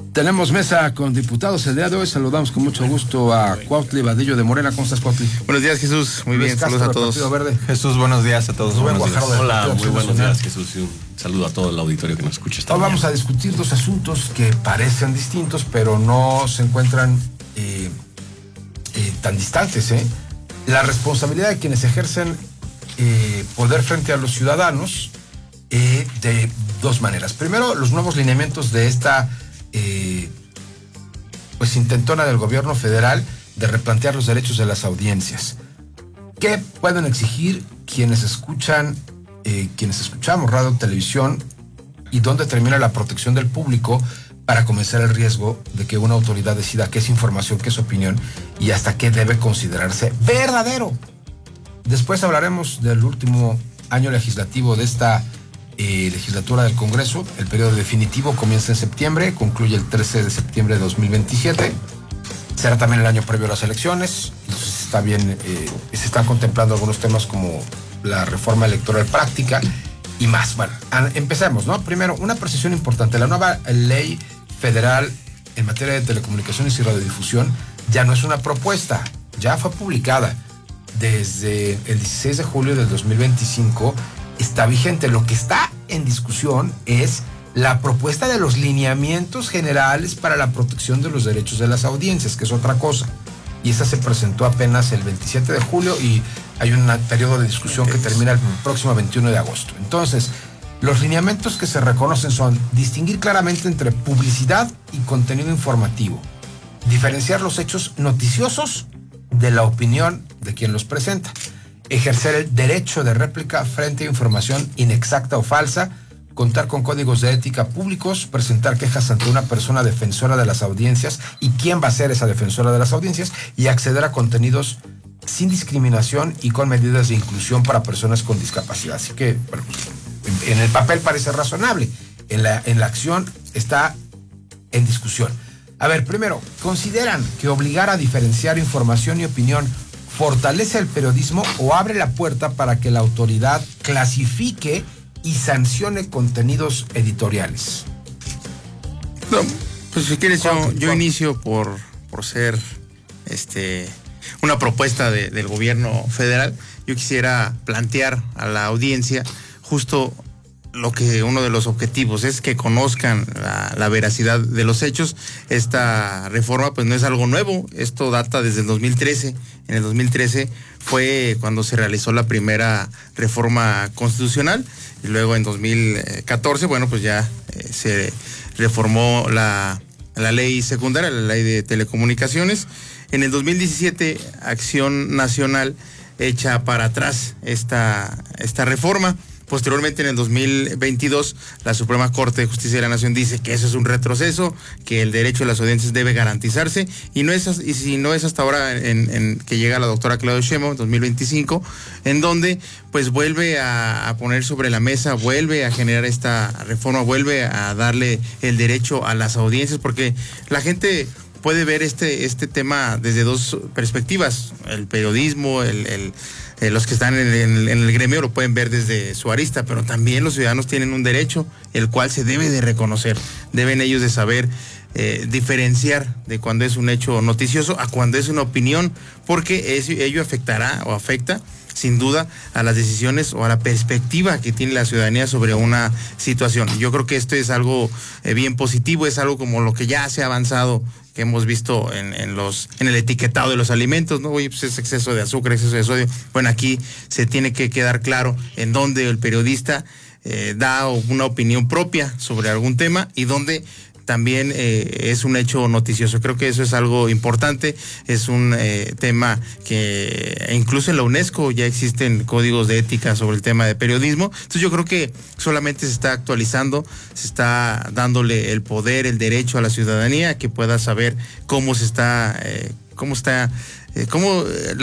Tenemos mesa con diputados el día de hoy. Saludamos con mucho gusto a Cuautli Vadillo de Morena. ¿Cómo estás, Cuautli? Buenos días, Jesús. Muy bien, saludos a todos. Jesús, buenos días a todos. Hola, muy buenos días, Jesús. Y un saludo a todo el auditorio que nos escucha. Hoy vamos a discutir dos asuntos que parecen distintos, pero no se encuentran tan distantes. La responsabilidad de quienes ejercen poder frente a los ciudadanos de dos maneras. Primero, los nuevos lineamientos de esta pues intentona del gobierno federal de replantear los derechos de las audiencias. ¿Qué pueden exigir quienes escuchamos radio, televisión, y dónde termina la protección del público para comenzar el riesgo de que una autoridad decida qué es información, qué es opinión y hasta qué debe considerarse verdadero? Después hablaremos del último año legislativo de esta legislatura del Congreso. El periodo definitivo comienza en septiembre, concluye el 13 de septiembre de 2027. Será también el año previo a las elecciones. Entonces se están contemplando algunos temas como la reforma electoral práctica y más. Bueno, empecemos, ¿no? Primero, una precisión importante. La nueva ley federal en materia de telecomunicaciones y radiodifusión ya no es una propuesta, ya fue publicada. Desde el 16 de julio del 2025 está vigente. Lo que está en discusión es la propuesta de los lineamientos generales para la protección de los derechos de las audiencias, que es otra cosa. Y esa se presentó apenas el 27 de julio y hay un periodo de discusión que termina el próximo 21 de agosto. Entonces, los lineamientos que se reconocen son distinguir claramente entre publicidad y contenido informativo, diferenciar los hechos noticiosos de la opinión de quien los presenta, ejercer el derecho de réplica frente a información inexacta o falsa, contar con códigos de ética públicos, presentar quejas ante una persona defensora de las audiencias y quién va a ser esa defensora de las audiencias, y acceder a contenidos sin discriminación y con medidas de inclusión para personas con discapacidad. Así que, bueno, en el papel parece razonable, en la acción está en discusión. A ver, primero, ¿consideran que obligar a diferenciar información y opinión fortalece el periodismo o abre la puerta para que la autoridad clasifique y sancione contenidos editoriales? No, pues si quieres yo inicio por ser una propuesta del gobierno federal. Yo quisiera plantear a la audiencia justo lo que uno de los objetivos es que conozcan la veracidad de los hechos. Esta reforma pues no es algo nuevo, esto data desde el 2013. En el 2013 fue cuando se realizó la primera reforma constitucional y luego en 2014, bueno, pues ya se reformó la ley secundaria, la ley de telecomunicaciones. En el 2017, Acción Nacional echa para atrás esta reforma. Posteriormente, en el 2022, la Suprema Corte de Justicia de la Nación dice que eso es un retroceso, que el derecho de las audiencias debe garantizarse, y si no es hasta ahora en que llega la doctora Claudia Sheinbaum en 2025, en donde pues vuelve a poner sobre la mesa, vuelve a generar esta reforma, vuelve a darle el derecho a las audiencias, porque la gente puede ver este tema desde dos perspectivas. El periodismo, los que están en el gremio lo pueden ver desde su arista, pero también los ciudadanos tienen un derecho, el cual se debe de reconocer. Deben ellos de saber diferenciar de cuando es un hecho noticioso a cuando es una opinión, porque ello afectará o afecta sin duda a las decisiones o a la perspectiva que tiene la ciudadanía sobre una situación. Yo creo que esto es algo bien positivo, es algo como lo que ya se ha avanzado, que hemos visto en el etiquetado de los alimentos, ¿no? Oye, pues es exceso de azúcar, exceso de sodio. Bueno, aquí se tiene que quedar claro en dónde el periodista da una opinión propia sobre algún tema y dónde también es un hecho noticioso. Creo que eso es algo importante, es un tema que incluso en la UNESCO ya existen códigos de ética sobre el tema de periodismo. Entonces yo creo que solamente se está actualizando, se está dándole el poder, el derecho a la ciudadanía que pueda saber cómo